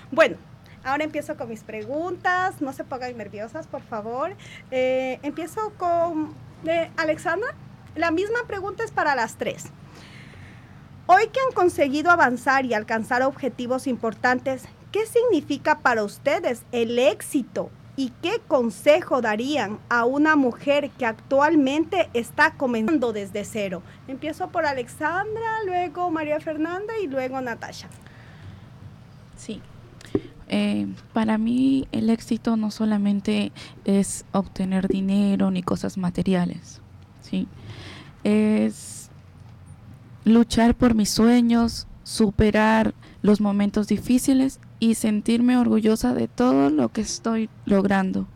Bueno, ahora empiezo con mis preguntas. No se pongan nerviosas, por favor. Empiezo con Alexandra. La misma pregunta es para las tres. Hoy que han conseguido avanzar y alcanzar objetivos importantes, ¿qué significa para ustedes el éxito? ¿Y qué consejo darían a una mujer que actualmente está comenzando desde cero? Empiezo por Alexandra, luego María Fernanda y luego Natasha. Sí. Para mí el éxito no solamente es obtener dinero ni cosas materiales, ¿sí? Es luchar por mis sueños, superar los momentos difíciles y sentirme orgullosa de todo lo que estoy logrando.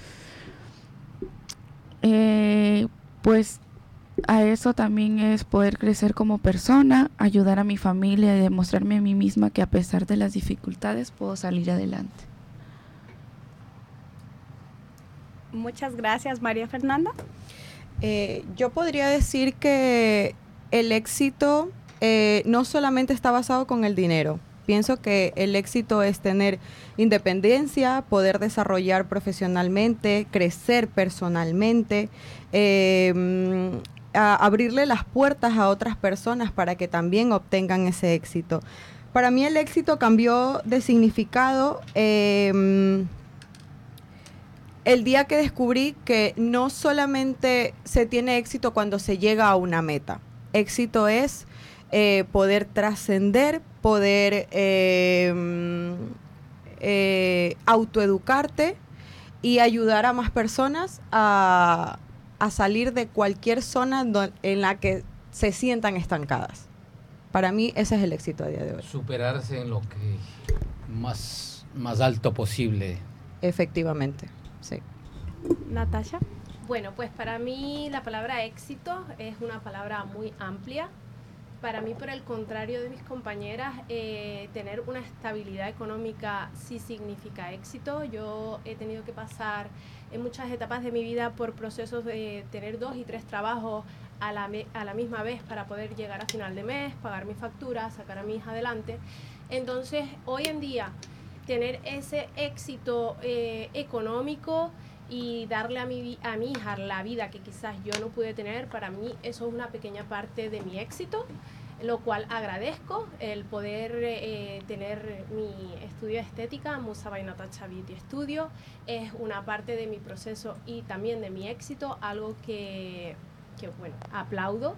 Pues a eso también es poder crecer como persona, ayudar a mi familia y demostrarme a mí misma que a pesar de las dificultades puedo salir adelante. Muchas gracias, María Fernanda. Yo podría decir que el éxito no solamente está basado con el dinero. Pienso que el éxito es tener independencia, poder desarrollar profesionalmente, crecer personalmente, abrirle las puertas a otras personas para que también obtengan ese éxito. Para mí el éxito cambió de significado el día que descubrí que no solamente se tiene éxito cuando se llega a una meta. Éxito es poder trascender, poder autoeducarte y ayudar a más personas a salir de cualquier zona en la que se sientan estancadas. Para mí ese es el éxito a día de hoy. Superarse en lo que más alto posible. Efectivamente, sí. Natasha. Bueno, pues para mí la palabra éxito es una palabra muy amplia. Para mí, por el contrario de mis compañeras, tener una estabilidad económica sí significa éxito. Yo he tenido que pasar en muchas etapas de mi vida por procesos de tener 2 y 3 trabajos a la misma vez para poder llegar a final de mes, pagar mis facturas, sacar a mi hija adelante. Entonces, hoy en día, tener ese éxito económico y darle a mi hija la vida que quizás yo no pude tener, para mí eso es una pequeña parte de mi éxito, lo cual agradezco, el poder tener mi estudio de estética, Musa by Natasha Beauty Studio, es una parte de mi proceso y también de mi éxito, algo que bueno, aplaudo.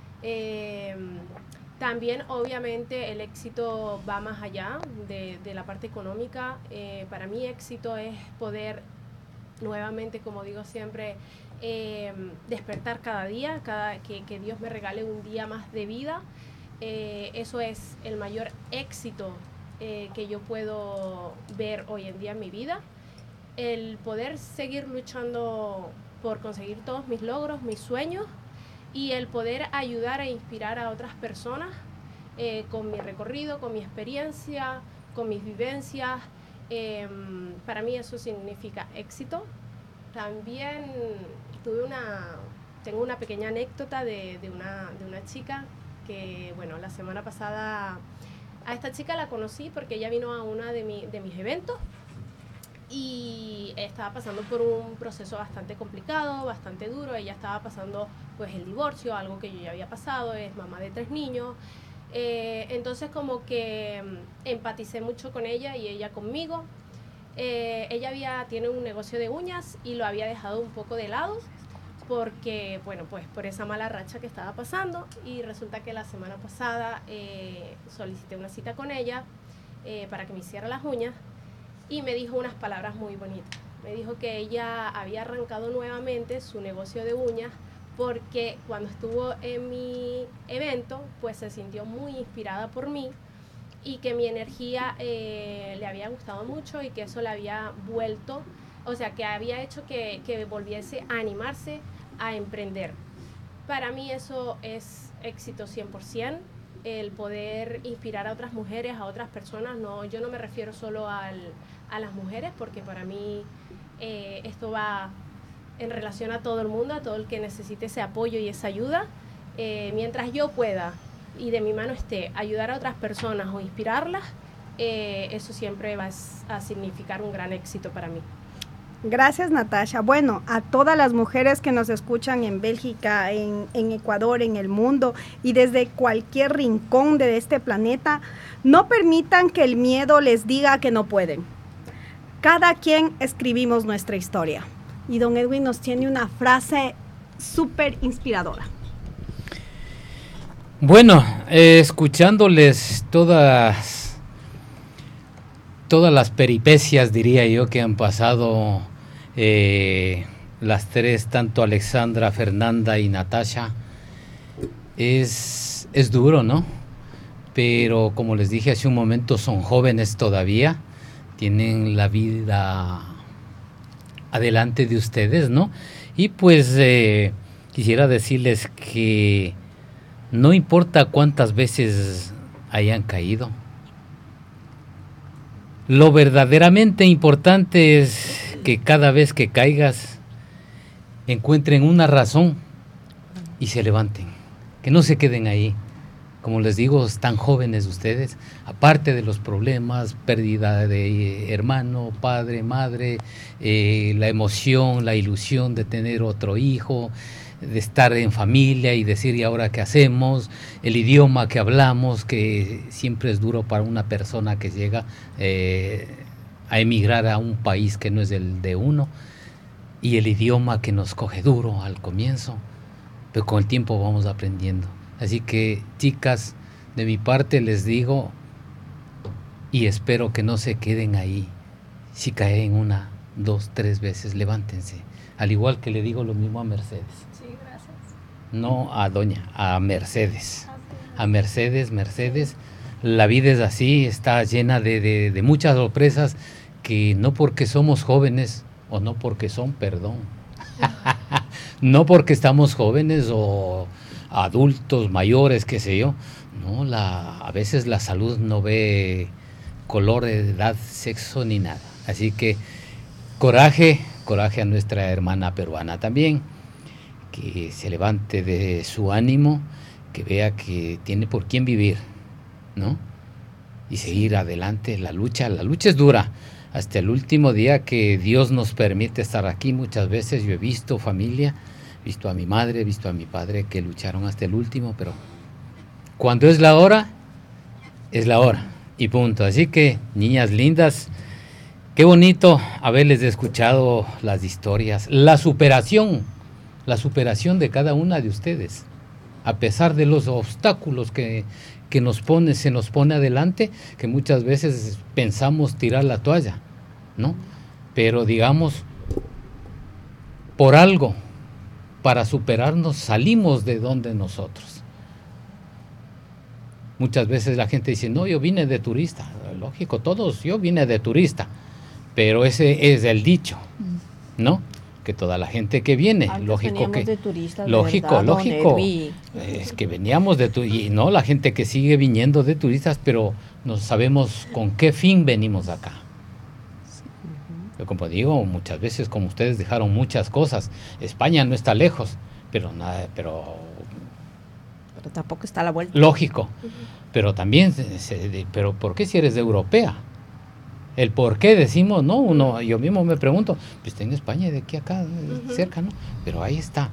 También, obviamente, el éxito va más allá de la parte económica. Para mí, éxito es poder, nuevamente, como digo siempre, despertar cada día, que Dios me regale un día más de vida. Eso es el mayor éxito que yo puedo ver hoy en día en mi vida. El poder seguir luchando por conseguir todos mis logros, mis sueños, y el poder ayudar e inspirar a otras personas con mi recorrido, con mi experiencia, con mis vivencias. Para mí eso significa éxito. También tengo una pequeña anécdota de una chica que, bueno, la semana pasada a esta chica la conocí porque ella vino a uno de mis eventos y estaba pasando por un proceso bastante complicado, bastante duro. Ella estaba pasando pues el divorcio, algo que yo ya había pasado, es mamá de 3 niños. Entonces como que empaticé mucho con ella y ella conmigo. Ella tiene un negocio de uñas y lo había dejado un poco de lado porque, bueno, pues por esa mala racha que estaba pasando, y resulta que la semana pasada solicité una cita con ella para que me hiciera las uñas y me dijo unas palabras muy bonitas. Me dijo que ella había arrancado nuevamente su negocio de uñas porque cuando estuvo en mi evento, pues se sintió muy inspirada por mí y que mi energía le había gustado mucho y que eso le había vuelto, o sea, que había hecho que volviese a animarse a emprender. Para mí eso es éxito 100%, el poder inspirar a otras mujeres, a otras personas. No, yo no me refiero solo a las mujeres, porque para mí esto va en relación a todo el mundo, a todo el que necesite ese apoyo y esa ayuda. Mientras yo pueda y de mi mano esté ayudar a otras personas o inspirarlas, eso siempre va a significar un gran éxito para mí. Gracias, Natasha. Bueno, a todas las mujeres que nos escuchan en Bélgica, en Ecuador, en el mundo y desde cualquier rincón de este planeta, no permitan que el miedo les diga que no pueden. Cada quien escribimos nuestra historia. Y don Edwin nos tiene una frase súper inspiradora. Bueno, escuchándoles todas las peripecias, diría yo, que han pasado las tres, tanto Alexandra, Fernanda y Natasha, es duro, ¿no? Pero como les dije hace un momento, son jóvenes todavía, tienen la vida adelante de ustedes, ¿no? Y pues quisiera decirles que no importa cuántas veces hayan caído, lo verdaderamente importante es que cada vez que caigas encuentren una razón y se levanten, que no se queden ahí. Como les digo, están jóvenes ustedes, aparte de los problemas, pérdida de hermano, padre, madre, la emoción, la ilusión de tener otro hijo, de estar en familia y decir, ¿y ahora qué hacemos? El idioma que hablamos, que siempre es duro para una persona que llega a emigrar a un país que no es el de uno, y el idioma que nos coge duro al comienzo, pero con el tiempo vamos aprendiendo. Así que, chicas, de mi parte les digo, y espero que no se queden ahí. Si caen 1, 2, 3 veces, levántense. Al igual que le digo lo mismo a Mercedes. Sí, gracias. No a a Mercedes. A Mercedes, la vida es así, está llena de muchas sorpresas que no porque somos jóvenes, o no porque son, perdón, no porque estamos jóvenes o adultos, mayores, qué sé yo, no, a veces la salud no ve color, edad, sexo ni nada. Así que coraje a nuestra hermana peruana también, que se levante de su ánimo, que vea que tiene por quién vivir, ¿no? Y seguir adelante. La lucha es dura. Hasta el último día que Dios nos permite estar aquí, muchas veces yo he visto familia, he visto a mi madre, he visto a mi padre que lucharon hasta el último, pero cuando es la hora y punto. Así que, niñas lindas, qué bonito haberles escuchado las historias, la superación de cada una de ustedes, a pesar de los obstáculos que se nos pone adelante, que muchas veces pensamos tirar la toalla, ¿no? Pero digamos, por algo, para superarnos, salimos de donde nosotros. Muchas veces la gente dice, no, yo vine de turista. Lógico, yo vine de turista, pero ese es el dicho, ¿no? Que toda la gente que viene, Antes lógico que de turistas, lógico, de es que veníamos y no la gente que sigue viniendo de turistas, pero no sabemos con qué fin venimos acá. Yo, como digo, muchas veces, como ustedes dejaron muchas cosas, España no está lejos, pero pero tampoco está a la vuelta. Lógico, pero también, pero ¿por qué si eres europea? El por qué decimos, no, yo mismo me pregunto, pues está en España, de aquí a acá, cerca, ¿no? Pero ahí está,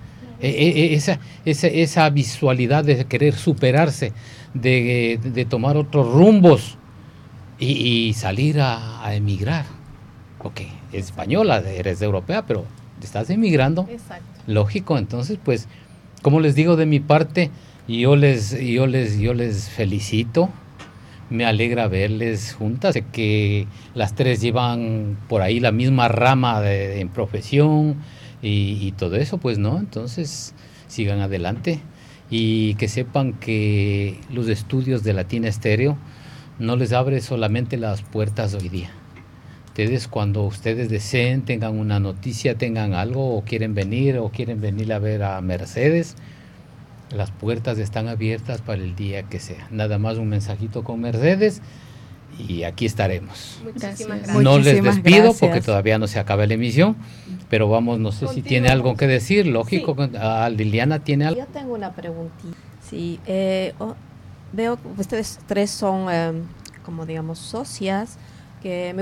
esa visualidad de querer superarse, de tomar otros rumbos y salir a emigrar. Ok, es española, eres europea, pero estás emigrando. Exacto. Lógico, entonces, pues, como les digo de mi parte, yo les felicito. Me alegra verles juntas, sé que las tres llevan por ahí la misma rama en profesión y todo eso, pues no, entonces sigan adelante y que sepan que los estudios de Latina Estéreo no les abre solamente las puertas hoy día. Ustedes, cuando ustedes deseen, tengan una noticia, tengan algo o quieren venir a ver a Mercedes, las puertas están abiertas para el día que sea. Nada más un mensajito con Mercedes y aquí estaremos. Muchísimas Gracias. gracias. No les Muchísimas despido gracias. porque todavía no se acaba la emisión, pero vamos, no sé si tiene algo que decir. Lógico, Sí. Liliana tiene algo. Yo tengo una preguntita. Sí, veo que ustedes tres son como digamos socias, que me